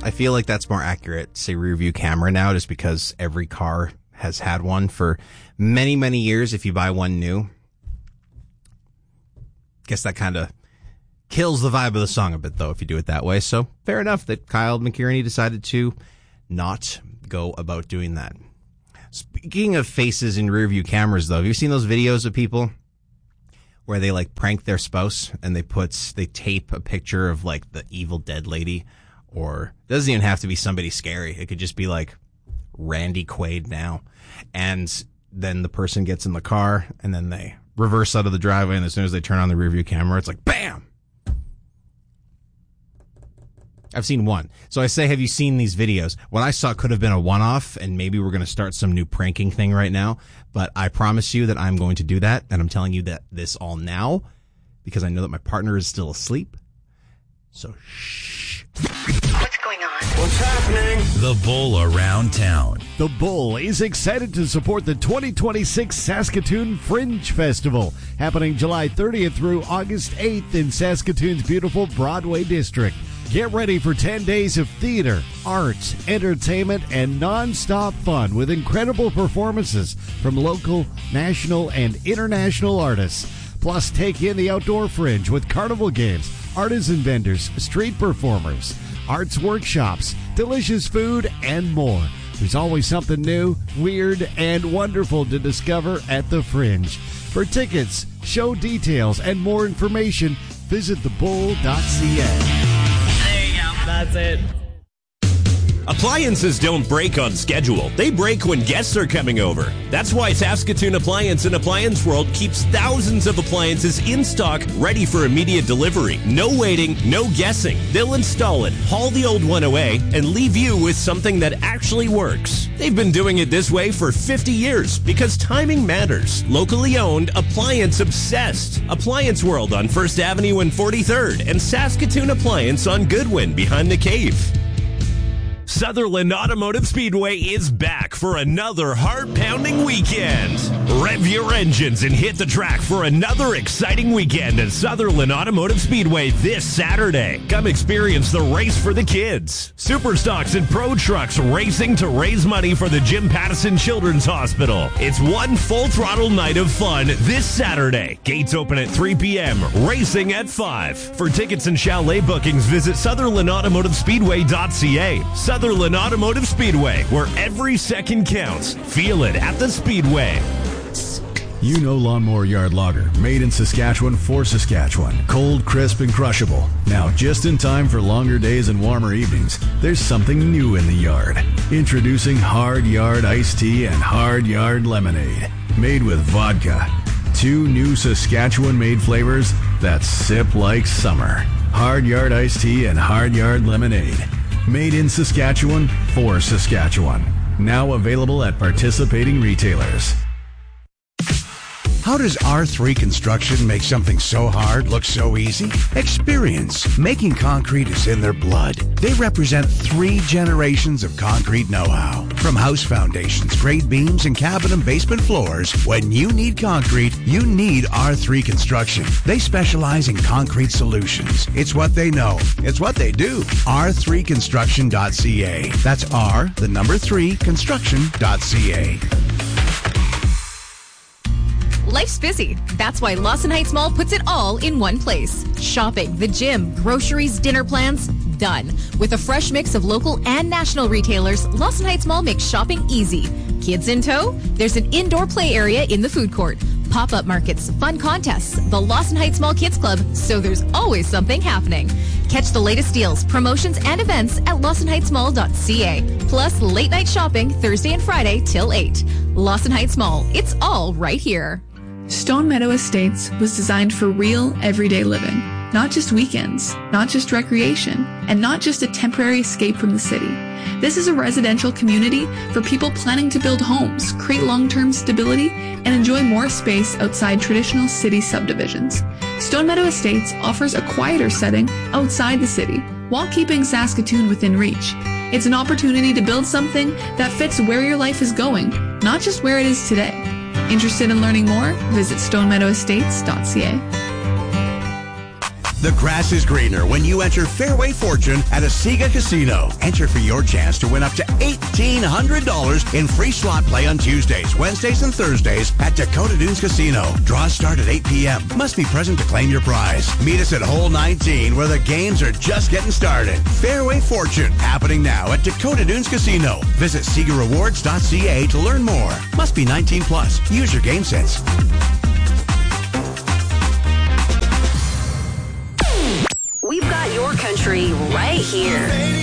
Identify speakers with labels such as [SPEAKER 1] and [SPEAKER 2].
[SPEAKER 1] I feel like that's more accurate, say rear view camera now, just because every car has had one for many, many years if you buy one new. Guess that kind of kills the vibe of the song a bit, though, if you do it that way. So fair enough that Kyle McInerney decided to not go about doing that. Speaking of faces in rear view cameras, though, have you seen those videos of people where they like prank their spouse and they tape a picture of like the Evil Dead lady, or it doesn't even have to be somebody scary. It could just be like Randy Quaid now. And then the person gets in the car and then they reverse out of the driveway, and as soon as they turn on the rear view camera, it's like bam. I've seen one. So I say, have you seen these videos? What I saw could have been a one-off, and maybe we're going to start some new pranking thing right now. But I promise you that I'm going to do that, and I'm telling you that this all now because I know that my partner is still asleep. So shh.
[SPEAKER 2] What's going on?
[SPEAKER 3] What's happening?
[SPEAKER 4] The Bull Around Town.
[SPEAKER 5] The Bull is excited to support the 2026 Saskatoon Fringe Festival, happening July 30th through August 8th in Saskatoon's beautiful Broadway district. Get ready for 10 days of theater, arts, entertainment, and non-stop fun with incredible performances from local, national, and international artists. Plus, take in the outdoor fringe with carnival games, artisan vendors, street performers, arts workshops, delicious food, and more. There's always something new, weird, and wonderful to discover at the Fringe. For tickets, show details, and more information, visit thebull.ca.
[SPEAKER 6] That's it.
[SPEAKER 7] Appliances don't break on schedule. They break when guests are coming over. That's why Saskatoon Appliance and Appliance World keeps thousands of appliances in stock, ready for immediate delivery. No waiting, no guessing. They'll install it, haul the old one away, and leave you with something that actually works. They've been doing it this way for 50 years because timing matters. Locally owned, appliance obsessed. Appliance World on 1st Avenue and 43rd, and Saskatoon Appliance on Goodwin behind the Cave. Sutherland Automotive Speedway is back for another heart-pounding weekend. Rev your engines and hit the track for another exciting weekend at Sutherland Automotive Speedway this Saturday. Come experience the race for the kids. Superstocks and Pro Trucks racing to raise money for the Jim Pattison Children's Hospital. It's one full-throttle night of fun this Saturday. Gates open at 3 p.m., racing at 5. For tickets and chalet bookings, visit SutherlandAutomotiveSpeedway.ca. Sutherland Automotive Speedway, where every second counts. Feel it at the Speedway.
[SPEAKER 4] You know Lawnmower Yard Lager, made in Saskatchewan for Saskatchewan. Cold, crisp, and crushable. Now, just in time for longer days and warmer evenings, there's something new in the yard. Introducing Hard Yard Iced Tea and Hard Yard Lemonade. Made with vodka. 2 new Saskatchewan-made flavors that sip like summer. Hard Yard Iced Tea and Hard Yard Lemonade. Made in Saskatchewan for Saskatchewan. Now available at participating retailers.
[SPEAKER 8] How does R3 Construction make something so hard look so easy? Experience. Making concrete is in their blood. They represent 3 generations of concrete know-how. From house foundations, grade beams, and cabin and basement floors, when you need concrete, you need R3 Construction. They specialize in concrete solutions. It's what they know. It's what they do. R3construction.ca. That's R, the number 3, construction.ca.
[SPEAKER 9] Life's busy. That's why Lawson Heights Mall puts it all in one place. Shopping, the gym, groceries, dinner plans, done. With a fresh mix of local and national retailers, Lawson Heights Mall makes shopping easy. Kids in tow? There's an indoor play area in the food court. Pop-up markets, fun contests, the Lawson Heights Mall Kids Club, so there's always something happening. Catch the latest deals, promotions, and events at lawsonheightsmall.ca. Plus, late night shopping Thursday and Friday till 8. Lawson Heights Mall, it's all right here.
[SPEAKER 10] Stone Meadow Estates was designed for real, everyday living. Not just weekends, not just recreation, and not just a temporary escape from the city. This is a residential community for people planning to build homes, create long-term stability, and enjoy more space outside traditional city subdivisions. Stone Meadow Estates offers a quieter setting outside the city, while keeping Saskatoon within reach. It's an opportunity to build something that fits where your life is going, not just where it is today. Interested in learning more? Visit stonemeadowestates.ca.
[SPEAKER 8] The grass is greener when you enter Fairway Fortune at Asiga Casino. Enter for your chance to win up to $1,800 in free slot play on Tuesdays, Wednesdays, and Thursdays at Dakota Dunes Casino. Draws start at 8 p.m. Must be present to claim your prize. Meet us at Hole 19 where the games are just getting started. Fairway Fortune happening now at Dakota Dunes Casino. Visit SigaRewards.ca to learn more. Must be 19 plus. Use your game sense.
[SPEAKER 2] We've got your country right here.